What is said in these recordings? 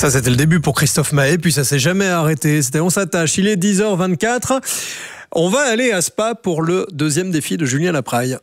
Ça, c'était le début pour Christophe Maé, puis ça s'est jamais arrêté. C'était On s'attache. Il est 10h24. On va aller à Spa pour le deuxième défi de Julien Lapraille.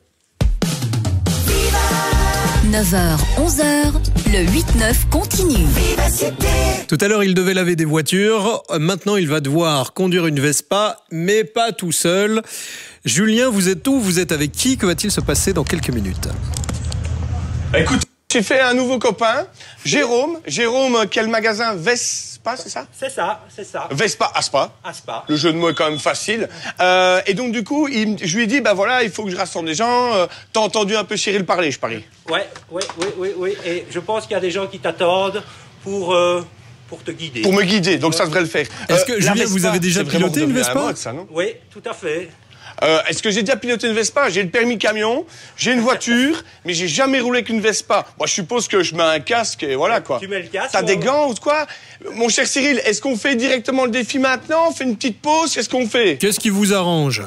9h, 11h, le 8-9 continue. Tout à l'heure, il devait laver des voitures. Maintenant, il va devoir conduire une Vespa, mais pas tout seul. Julien, vous êtes où? Vous êtes avec qui? Que va-t-il se passer dans quelques minutes? Écoute, j'ai fait un nouveau copain, Jérôme. Jérôme, quel magasin? Vespa, c'est ça? C'est ça. Vespa à Spa. À Spa. Le jeu de mots est quand même facile. Et donc, du coup, je lui ai dit, bah voilà, il faut que je rassemble des gens. T'as entendu un peu Cyril parler, je parie. Oui. Et je pense qu'il y a des gens qui t'attendent pour te guider. Pour me guider, donc ça devrait le faire. Est-ce que, Julien, vous avez déjà piloté une Vespa? Mode, ça, non? Oui, tout à fait. Est-ce que j'ai déjà piloté une Vespa? J'ai le permis camion, j'ai une voiture, mais j'ai jamais roulé qu'une Vespa. Moi, je suppose que je mets un casque et voilà, quoi. Tu mets le casque. T'as des gants ou quoi? Mon cher Cyril, est-ce qu'on fait directement le défi maintenant? On fait une petite pause? Qu'est-ce qu'on fait? Qu'est-ce qui vous arrange?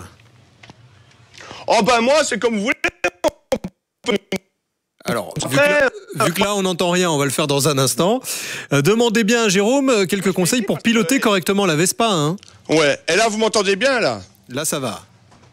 Oh ben moi, c'est comme vous voulez. Alors, vu que là, on n'entend rien, on va le faire dans un instant. Demandez bien à Jérôme quelques conseils pour piloter correctement la Vespa. Hein. Ouais, et là, vous m'entendez bien, là? Là, ça va.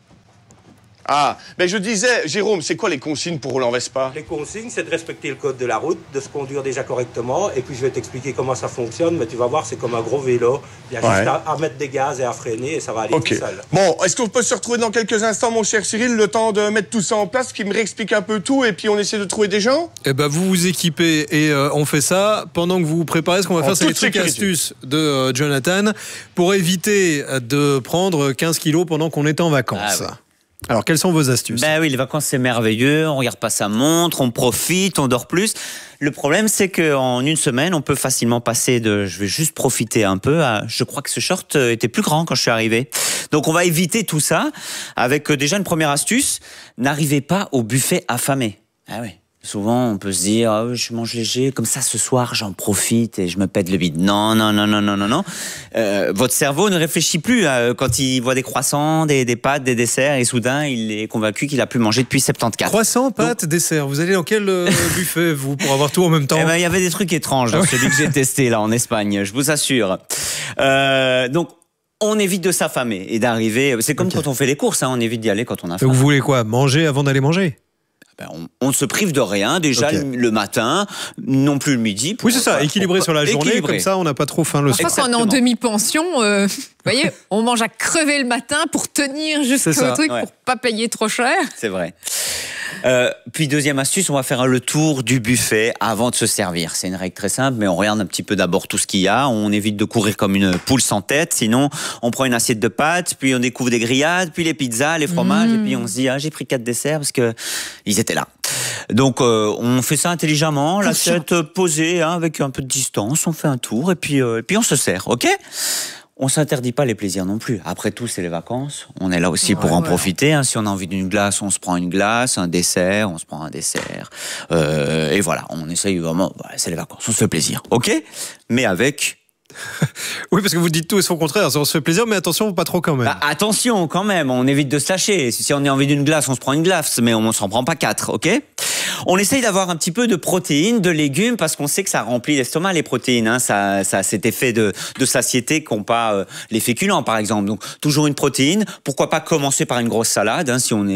Ah, mais je disais, Jérôme, c'est quoi les consignes pour rouler en Vespa? Les consignes, c'est de respecter le code de la route, de se conduire déjà correctement. Et puis, je vais t'expliquer comment ça fonctionne. Mais tu vas voir, c'est comme un gros vélo. Il y a juste à mettre des gaz et à freiner et ça va aller tout seul. Bon, est-ce qu'on peut se retrouver dans quelques instants, mon cher Cyril, le temps de mettre tout ça en place, qui me réexplique un peu tout et puis on essaie de trouver des gens? Eh ben, vous vous équipez et on fait ça. Pendant que vous vous préparez, ce qu'on va faire, c'est les trucs astuces de Jonathan pour éviter de prendre 15 kilos pendant qu'on est en vacances. Ouais. Alors, quelles sont vos astuces? Ben oui, les vacances, c'est merveilleux. On regarde pas sa montre, on profite, on dort plus. Le problème, c'est qu'en une semaine, on peut facilement passer de « je vais juste profiter un peu » à « je crois que ce short était plus grand quand je suis arrivé ». Donc, on va éviter tout ça avec déjà une première astuce. N'arrivez pas au buffet affamé. Ah oui. Souvent, on peut se dire oh, je mange léger, comme ça ce soir j'en profite et je me pète le bide. Non. Votre cerveau ne réfléchit plus quand il voit des croissants, des pâtes, des desserts et soudain il est convaincu qu'il a plus mangé depuis 74. Croissants, pâtes, dessert. Vous allez dans quel buffet vous pour avoir tout en même temps? Eh ben, il y avait des trucs étranges dans celui que j'ai testé là en Espagne, je vous assure. Donc on évite de s'affamer et d'arriver. C'est comme quand on fait les courses, hein, on évite d'y aller quand on a faim. Vous voulez quoi? Manger avant d'aller manger? On se prive de rien, déjà le matin, non plus le midi. Oui, c'est ça, équilibré sur la journée, comme ça on n'a pas trop faim le soir. Quand on est en demi-pension, vous voyez, on mange à crever le matin pour tenir jusqu'au truc, pour pas payer trop cher. C'est vrai. Puis deuxième astuce, on va faire le tour du buffet avant de se servir. C'est une règle très simple, mais on regarde un petit peu d'abord tout ce qu'il y a. On évite de courir comme une poule sans tête. Sinon, on prend une assiette de pâtes, puis on découvre des grillades, puis les pizzas, les fromages, et puis on se dit j'ai pris 4 desserts parce que ils étaient là. Donc on fait ça intelligemment, l'assiette posée avec un peu de distance. On fait un tour et puis on se sert, ok? On s'interdit pas les plaisirs non plus. Après tout, c'est les vacances. On est là aussi pour en profiter. Hein. Si on a envie d'une glace, on se prend une glace, un dessert, on se prend un dessert. Et voilà, on essaye vraiment. C'est les vacances, on se fait plaisir, ok? Mais avec. Oui, parce que vous dites tout et son contraire. On se fait plaisir, mais attention, pas trop quand même. Bah, attention, quand même. On évite de se lâcher. Si on a envie d'une glace, on se prend une glace, mais on s'en prend pas 4, ok? On essaye d'avoir un petit peu de protéines, de légumes, parce qu'on sait que ça remplit l'estomac, les protéines. Hein. Ça a cet effet de satiété qu'ont pas les féculents, par exemple. Donc, toujours une protéine. Pourquoi pas commencer par une grosse salade, hein, si on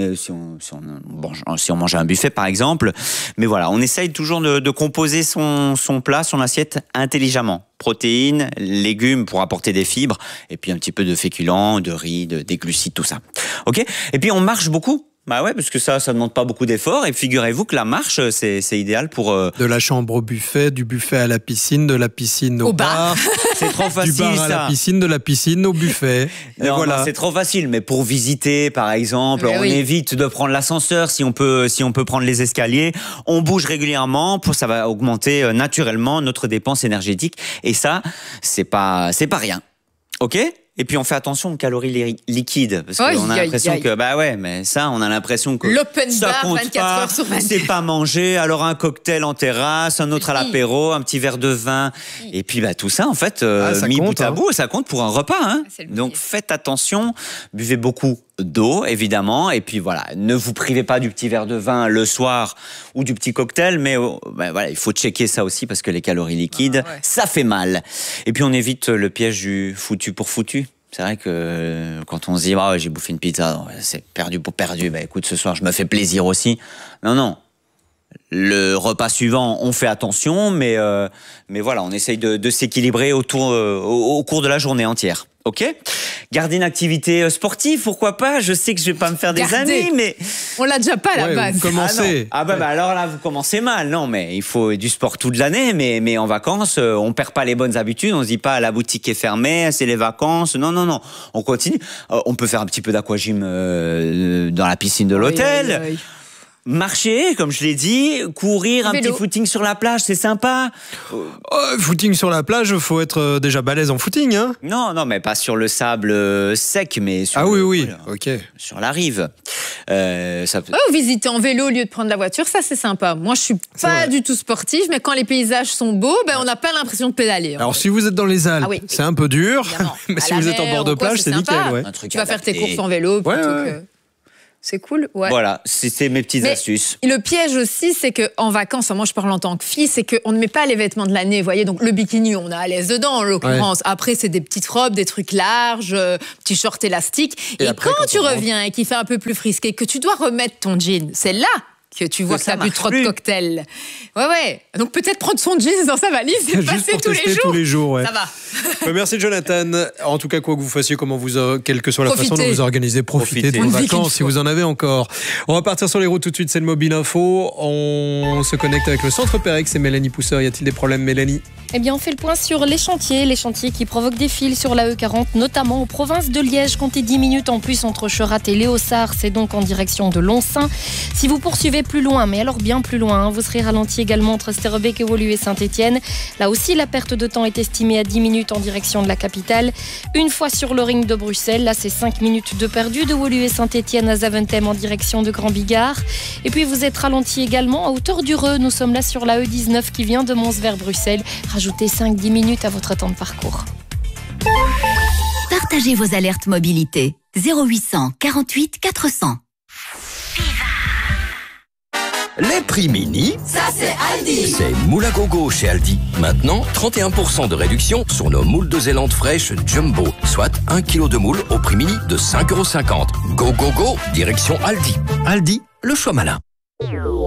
mange un buffet, par exemple. Mais voilà, on essaye toujours de composer son plat, son assiette intelligemment. Protéines, légumes pour apporter des fibres, et puis un petit peu de féculents, de riz, des glucides, tout ça. Ok? Et puis on marche beaucoup. Bah ouais, parce que ça demande pas beaucoup d'efforts. Et figurez-vous que la marche, c'est idéal pour... De la chambre au buffet, du buffet à la piscine, de la piscine au bar. C'est trop facile, du bar à la piscine, de la piscine au buffet. Non, voilà. Non, c'est trop facile. Mais pour visiter, par exemple, on évite de prendre l'ascenseur. Si on peut prendre les escaliers, on bouge régulièrement. Ça va augmenter naturellement notre dépense énergétique. Et ça, c'est pas rien. Ok? Et puis on fait attention aux calories liquides parce qu'on a l'impression que on a l'impression que l'open ça bar compte 24 pas, heures sur 24. c'est pas manger. Alors un cocktail en terrasse, un autre à l'apéro, un petit verre de vin, et puis tout ça en fait mis bout à bout, ça compte pour un repas. Hein. Donc faites attention, buvez beaucoup d'eau, évidemment. Et puis voilà, ne vous privez pas du petit verre de vin le soir ou du petit cocktail, mais voilà, il faut checker ça aussi parce que les calories liquides, ça fait mal. Et puis on évite le piège du foutu pour foutu. C'est vrai que quand on se dit j'ai bouffé une pizza, c'est perdu pour perdu. Écoute, ce soir je me fais plaisir aussi. Non. Le repas suivant, on fait attention, mais voilà, on essaye de s'équilibrer au cours de la journée entière. Ok ? Garder une activité sportive, pourquoi pas ? Je sais que je vais pas me faire des amis, mais on l'a déjà pas à la base. Vous commencez. Alors là, vous commencez mal. Non, mais il faut du sport toute l'année, mais en vacances, on perd pas les bonnes habitudes. On se dit pas la boutique est fermée, c'est les vacances. Non, on continue. On peut faire un petit peu d'aquagym dans la piscine de l'hôtel. Oui. Marcher, comme je l'ai dit, courir, un petit footing sur la plage, c'est sympa. Footing sur la plage, faut être déjà balèze en footing, hein ? Non, mais pas sur le sable sec, mais sur ok. Sur la rive. Visiter en vélo au lieu de prendre la voiture, ça c'est sympa. Moi, je suis pas du tout sportive, mais quand les paysages sont beaux, on n'a pas l'impression de pédaler. Alors, si vous êtes dans les Alpes, c'est un peu dur, mais si vous êtes en bord de plage, c'est nickel. Ouais. Tu vas faire tes courses en vélo plutôt que... C'est cool, ouais. Voilà, c'est mes petites astuces. Le piège aussi, c'est qu'en vacances, moi je parle en tant que fille, c'est qu'on ne met pas les vêtements de l'année, vous voyez, donc le bikini, on est à l'aise dedans en l'occurrence. Ouais. Après, c'est des petites robes, des trucs larges, petits shorts élastiques. Et après, quand tu reviens et qu'il fait un peu plus frisqué, que tu dois remettre ton jean, c'est là que tu vois que t'as bu trop de cocktails. Ouais. Donc peut-être prendre son jeans dans sa valise et passer tous les jours. Ouais. Ça va. Merci Jonathan. En tout cas, quoi que vous fassiez, quelle que soit la façon dont vous organisez, profitez de vos vacances si vous en avez encore. On va partir sur les routes tout de suite, c'est le Mobile Info. On se connecte avec le Centre Pérex et Mélanie Pousseur. Y a-t-il des problèmes, Mélanie ? Eh bien, on fait le point sur les chantiers qui provoquent des files sur la E40, notamment en province de Liège. Comptez 10 minutes en plus entre Cheratte et Léossard, c'est donc en direction de Lonsin. Si vous poursuivez plus loin, mais alors bien plus loin, vous serez ralenti également entre Sterrebeek et Woluwe Saint-Étienne. Là aussi, la perte de temps est estimée à 10 minutes en direction de la capitale. Une fois sur le ring de Bruxelles, là c'est 5 minutes de perdu de Woluwe Saint-Étienne à Zaventem en direction de Grand Bigard. Et puis vous êtes ralenti également à hauteur du Reux. Nous sommes là sur la E19 qui vient de Mons vers Bruxelles. Rajoutez 5-10 minutes à votre temps de parcours. Partagez vos alertes mobilité. 0800 48 400. Les prix mini, ça c'est Aldi. C'est moule à gogo chez Aldi. Maintenant, 31% de réduction sur nos moules de Zélande fraîches Jumbo, soit 1 kg de moules au prix mini de 5,50 €. Go, go, go, direction Aldi. Aldi, le choix malin.